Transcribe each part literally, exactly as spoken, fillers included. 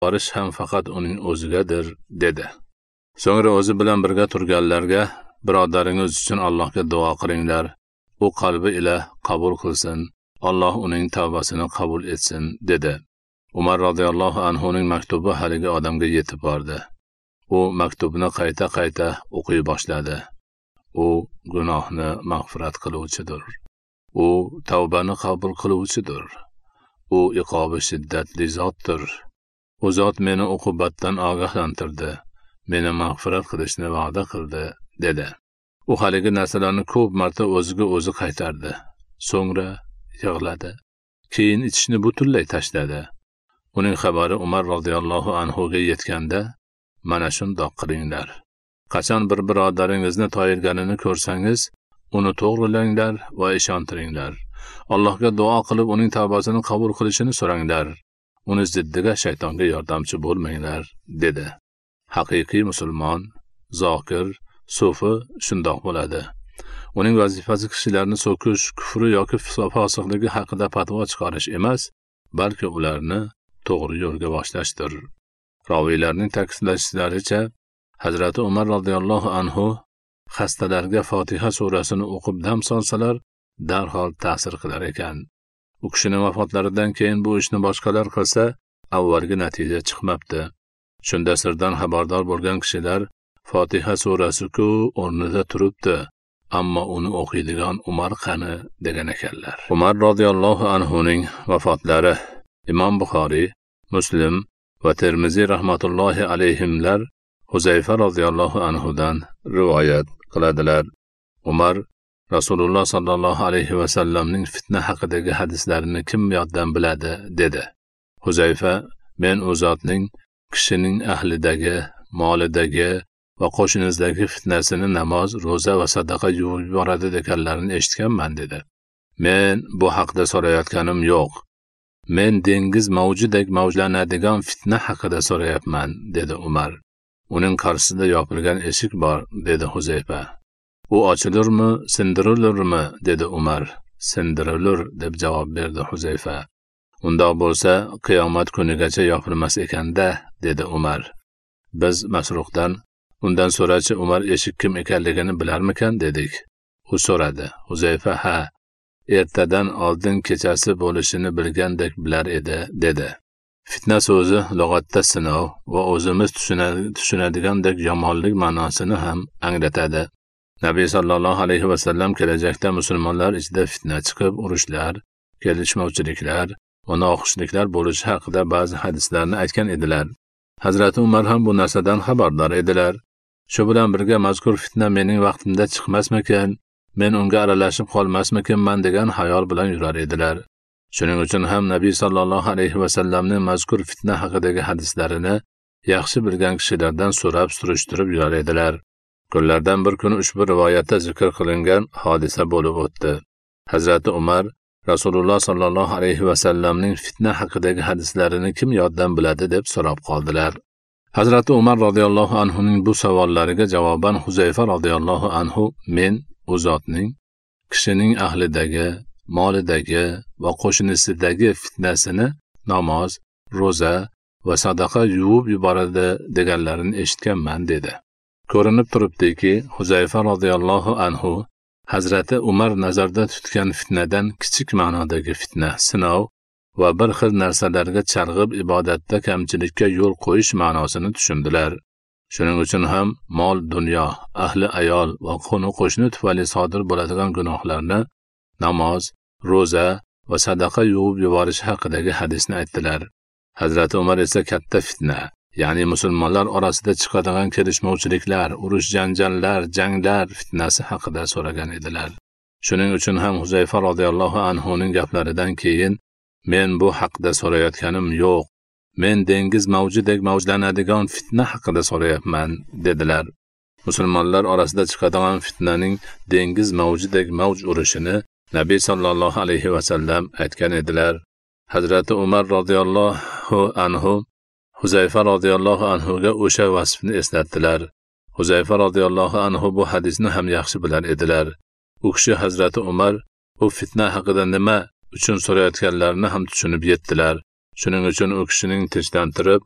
borish ham faqat uning o'zigadir, dedi. So'ngra o'zi bilan birga turganlarga, birodaringiz uchun Allohga duo qilinglar. U qalbi ila qabul qilsin, Alloh uning tavbasini qabul etsin, dedi. Umar radhiyallohu anhuning maktubi haligi odamga yetib bordi. U maktubni qayta-qayta o'qiy boshladi. U gunohni mag'firat qiluvchidir. U tavbani qabul qiluvchidir. U iqobi shiddatli zotdir. U zot meni uqubatdan ogohlantirdi, meni mag'firat qilishni va'da qildi, dedi. U haligi narsalarni ko'p marta o'ziga o'zi qaytardi. So'ngra yig'ladi. Keyin ichishni butunlay tashladi. Uning xabari Umar radhiyallohu anhu ga yetganda, mana shundoq qilinglar. Qachon bir birodaringizni toyirganini ko'rsangiz, uni to'g'rilanglar va ishontiringlar. Allohga duo qilib uning tavbasini qabul qilishini so'ranglar. Uni ziddiga shaytonga yordamchi bo'lmanglar, dedi. Haqiqiy musulmon, zokir, sufi shundoq bo'ladi. Uning vazifasi kishilarni so'kish, kufri yoki fosiqligi haqida fatvo chiqarish emas, balki ularni to'g'ri yo'lga boshlashdir. Roviylarning ta'kidlashlaricha, Hazrati Umar radhiyallohu anhu xastalarga Fotiha surasini o'qib dam solsalar, darhol ta'sir qilar ekan. U kishining vafotlaridan keyin bu ishni boshqalar qilsa, avvalgi natija chiqmabdi. Shunda sirdan xabardor bo'lgan kishilar Fotiha surasi-ku o'rnida turibdi, ammo uni o'qiydigan Umar qani degan ekanlar. Umar radhiyallohu anhuning vafotlari Imom Buxoriy, Muslim va Termiziy rahmatullohi alayhimlar Huzayfa radhiyallohu anhudan rivoyat qiladilar. Umar Rasululloh sallallohu alayhi va sallamning fitna haqidagi hadislarini kim yoddan biladi, dedi. Huzayfa, men u zotning kishining ahlidagi, molidagi va qo'shinizdagi fitnasini namoz, roza va sadaqa yuvib yuboradi deganlarini eshitganman, dedi. Men bu haqda so'rayotganim yo'q. Men dengiz mavjudek mavjlanadigan fitna haqida so'rayapman, dedi Umar. Uning qarshisida yopilgan eshik bor, dedi Huzayfa. U ochilurmi, sindirilurmi, dedi Umar. Sindirilur, deb javob berdi Huzayfa. Undoq bo'lsa, qiyomat kunigacha yopilmas ekanda, dedi Umar. Biz Masruqdan, undan so'rachi Umar eshik kim ekanligini bilarmikan, dedik. U so'radi. Huzayfa, ha, ertadan oldin kechasi bo'lishini bilgandek bilar edi, dedi. Fitna so'zi lug'atda sinov va o'zimiz tushunadigandek yomonlik ma'nosini ham anglatadi. Nabiy sallallohu alayhi va sallam kelajakda musulmonlar ichida fitna chiqib, urushlar, kelishmovchiliklar va noxushliklar bo'lishi haqida ba'zi hadislarni aytgan edilar. Hazrati Umar ham bu narsadan xabardor edilar. Shu bilan birga mazkur fitna mening vaqtimda chiqmasmikan, men unga aralashib qolmasmikanman degan xayol bilan yurar edilar. Shuning uchun ham Nabiy sallallohu alayhi va sallamning mazkur fitna haqidagi hadislarini yaxshi bilgan kishilardan so'rab surishtirib yurar edilar. Kunlardan bir kun ushbu rivoyatda zikr qilingan hodisa bo'lib o'tdi. Hazrati Umar Rasululloh sallallohu alayhi va sallamning fitna haqidagi hadislarini kim yoddan biladi deb so'rab qoldilar. Hazrati Umar radhiyallohu anhuning bu savollariga javoban Huzayfa radhiyallohu anhu, men u zotning kishining ahlidagi, molidagi va qo'shnisidagi fitnasini namoz, roza va sadaqa yuvib yuboradi deganlarini eshitganman, dedi. Ko'rinib turibdiki, Huzayfa radhiyallohu anhu Hazrati Umar nazarda tutgan fitnadan kichik ma'nodagi fitna, sinov va bir xil narsalarga chalg'ib ibodatda kamchilikka yo'l qo'yish ma'nosini tushundilar. Shuning uchun ham mol, dunyo, ahli ayol va qo'ni-qo'shni tufayli sodir bo'ladigan gunohlarni namoz, roza va sadaqa yuvib yuborish haqidagi hadisni aytdilar. Hazrati Umar esa katta fitna, ya'ni musulmonlar orasida chiqadigan kelishmovchiliklar, urush, janjallar, janglar fitnasi haqida so'ragan edilar. Shuning uchun ham Huzayfa radhiyallohu anhuning gaplaridan keyin men bu haqda so'rayotganim yo'q. Men dengiz mavjudek mavjlanadigan fitna haqida so'rayapman, dedilar. Musulmonlar orasida chiqadigan fitnaning dengiz mavjudek mavj urishini Nabiy sallallohu alayhi va sallam aytgan edilar. Hazrati Umar radhiyallohu anhu Huzayfa radhiyallohu anhu ga o'sha vasfni eslatdilar. Huzayfa radhiyallohu anhu bu hadisni ham yaxshi bilar edilar. U kishi Hazrati Umar bu fitna haqida nima uchun so'rayotganlarini ham tushunib yetdilar. Shuning uchun u kishining tinchlantirib,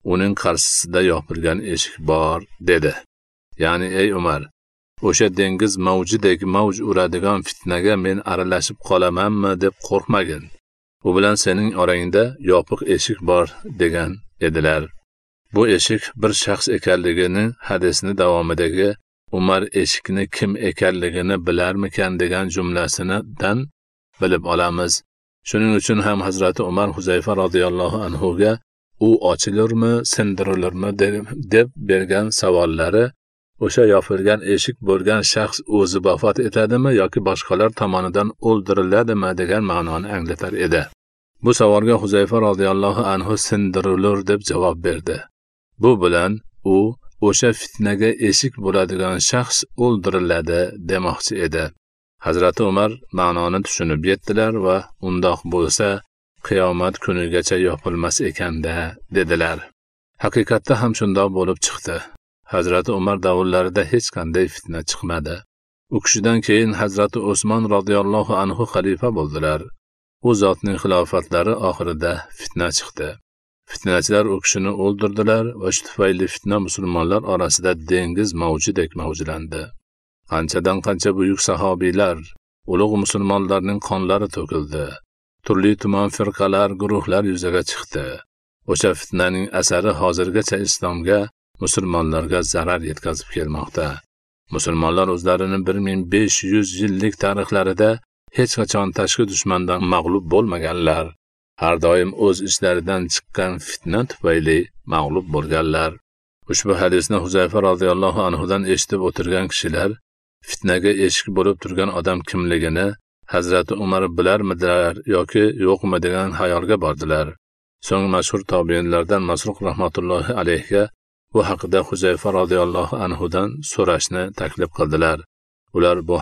uning qarshisida yopilgan eshik bor, dedi. Ya'ni ey Umar, o'sha dengiz mavjidek mavj uradigan fitnaga men aralashib qolamanmi deb qo'rqmagin. U bilan sening orangda yopiq eshik bor degan edilar. Bu eshik bir shaxs ekanligini hadisni davomidagi Umar eshikni kim ekanligini bilarmikan degan jumlasidan bilib olamiz. Shuning uchun ham Hazrati Umar Huzayfa radhiyallohu anhu ga u ochilurmi, sindirilurmi deb bergan savollari o'sha yopilgan eshik bo'lgan shaxs o'zi vafot etadimi yoki boshqalar tomonidan o'ldiriladimi degan ma'noni anglatar edi. Bu savolga Huzayfa radhiyallohu anhu sindirilur deb javob berdi. Bu bilan u o'sha fitnaga eshik bo'ladigan shaxs o'ldiriladi demoqchi edi. Hazrati Umar ma'noni tushunib yetdilar va undoq bo'lsa qiyomat kunigacha yopilmas ekanda dedilar. Haqiqatda ham shundoq bo'lib chiqdi. Hazrati Umar davrlarida hech qanday fitna chiqmadi. U kishidan keyin Hazrati Usmon radhiyallohu anhu xalifa bo'ldilar. U zotning xilofatlari oxirida fitna chiqdi. Fitnachilar u kishini o'ldirdilar va shu tufayli fitna musulmonlar orasida dengiz mavjidek mavjlandi. Qanchadan qancha buyuk sahobiylar, ulug' musulmonlarning qonlari to'kildi. Turli tuman firqalar, guruhlar yuzaga chiqdi. O'sha fitnaning asari hozirgacha islomga, musulmonlarga zarar yetkazib kelmoqda. Musulmonlar o'zlarining bir ming besh yuz yillik tarixlarida hech qachon tashqi dushmandan mag'lub bo'lmaganlar. Har doim o'z ishlaridan chiqqan fitna tufayli mag'lub bo'lganlar. Ushbu hadisni Huzayfa radhiyallohu anhu dan eshitib o'tirgan kishilar fitnaga eshik bo'lib turgan odam kimligini Hazrati Umar bilarmidilar yoki yo'qmi degan xayolga bordilar. So'ng mashhur tobiinlardan Masruq rahmatullohi alayhiga bu haqida Huzayfa radhiyallohu anhu dan so'rashni taklif qildilar. Ular bu